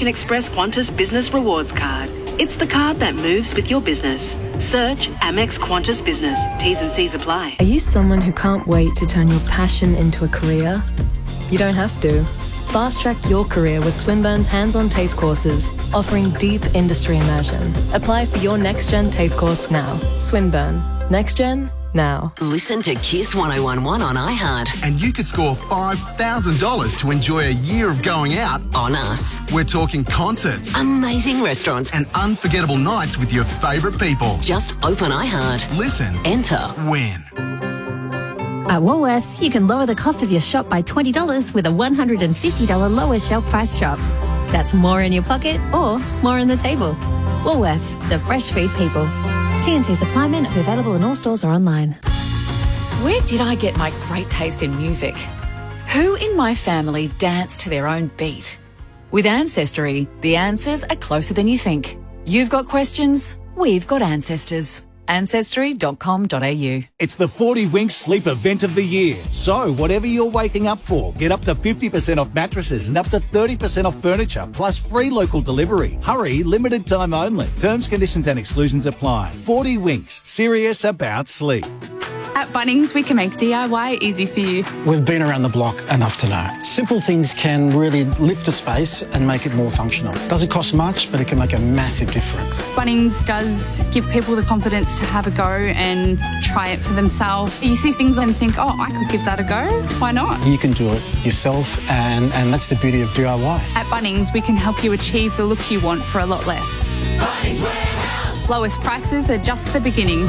American Express Qantas Business Rewards Card. It's the card that moves with your business. Search Amex Qantas Business. T's and C's apply. Are you someone who can't wait to turn your passion into a career? You don't have to. Fast-track your career with Swinburne's hands-on TAFE courses, offering deep industry immersion. Apply for your next-gen TAFE course now. Swinburne. Next Gen, now. Listen to Kiss 1011 on iHeart. And you could score $5,000 to enjoy a year of going out On us. We're talking concerts Amazing restaurants. and unforgettable nights with your favourite people. Just open iHeart. Listen, Enter. win. At Woolworths, you can lower the cost of your shop by $20 with a $150 lower shelf price shop. That's more in your pocket or more on the table. Woolworths, the fresh food people. T&C supply men are available in all stores or online. Where did I get my great taste in music? Who in my family danced to their own beat? With Ancestry, the answers are closer than you think. You've got questions, we've got ancestors. Ancestry.com.au. It's the 40 Winks Sleep Event of the Year. So, whatever you're waking up for, get up to 50% off mattresses and up to 30% off furniture, plus free local delivery. Hurry, limited time only. Terms, conditions and exclusions apply. 40 Winks, serious about sleep. At Bunnings, we can make DIY easy for you. We've been around the block enough to know. Simple things can really lift a space and make it more functional. Doesn't cost much, but it can make a massive difference. Bunnings does give people the confidence to have a go and try it for themselves. You see things and think, oh, I could give that a go. Why not? You can do it yourself, and that's the beauty of DIY. At Bunnings, we can help you achieve the look you want for a lot less. Bunnings Warehouse. Lowest prices are just the beginning.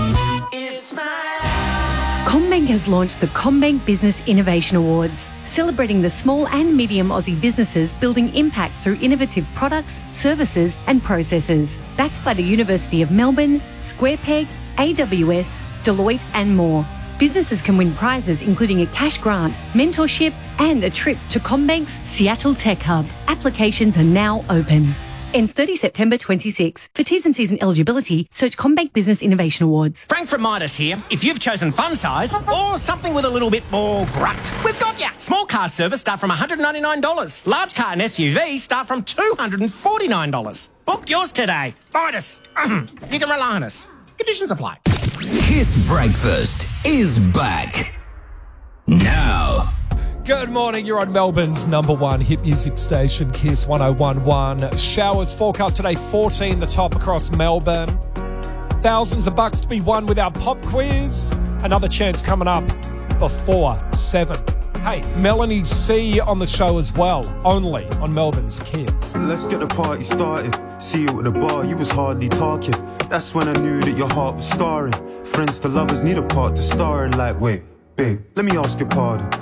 CommBank has launched the CommBank Business Innovation Awards, celebrating the small and medium Aussie businesses building impact through innovative products, services and processes. Backed by the University of Melbourne, SquarePeg, AWS, Deloitte and more. Businesses can win prizes including a cash grant, mentorship and a trip to CommBank's Seattle Tech Hub. Applications are now open. Ends 30 September 26. For T's and C's and eligibility, search CommBank Business Innovation Awards. Frank from Midas here. If you've chosen fun size or something with a little bit more grunt, we've got ya. Small car service start from $199. Large car and SUV start from $249. Book yours today. Midas. You can rely on us. Conditions apply. Kiss Breakfast is back. Now. Good morning, you're on Melbourne's #1 hit music station, Kiss 1011. Showers forecast today, 14 the top across Melbourne. Thousands of bucks to be won with our pop quiz. Another chance coming up before 7. Hey, Melanie C on the show as well, only on Melbourne's Kiss. Let's get the party started. See you at the bar, you was hardly talking. That's when I knew that your heart was scarring. Friends to lovers need a part to star in, like, wait, babe, let me ask your pardon.